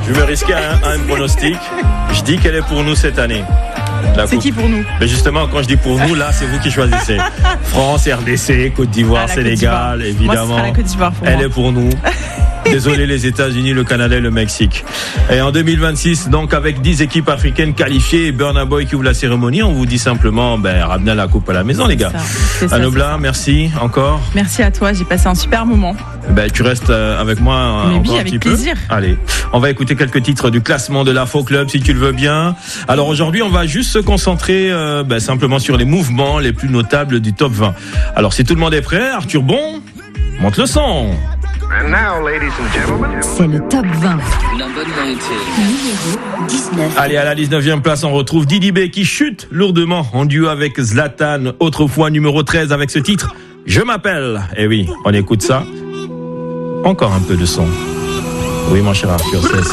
Je me risquais à un pronostic. Je dis qu'elle est pour nous cette année. C'est qui pour nous? Mais justement, quand je dis pour nous, là, c'est vous qui choisissez. France, RDC, Côte d'Ivoire, Sénégal, évidemment. Moi, ce sera la Côte d'Ivoire pour Elle moi. est pour nous. Désolé les États-Unis, le Canada et le Mexique. Et en 2026, donc avec 10 équipes africaines qualifiées et Burna Boy qui ouvre la cérémonie, on vous dit simplement ramenez la coupe à la maison les gars. Anobla, merci encore. Merci à toi, j'ai passé un super moment. Tu restes avec moi encore un petit peu. Plaisir. Allez, on va écouter quelques titres du classement de l'Afro Club si tu le veux bien. Alors aujourd'hui, on va juste se concentrer simplement sur les mouvements les plus notables du top 20. Alors si tout le monde est prêt, Arthur Bon, monte le son. And now, ladies and gentlemen, c'est le top 20. Number 19. Numéro 19. Allez, à la 19e place, on retrouve Didi B qui chute lourdement en duo avec Zlatan, autrefois numéro 13 avec ce titre « Je m'appelle ». Eh oui, on écoute ça. Encore un peu de son. Oui, mon cher Arthur,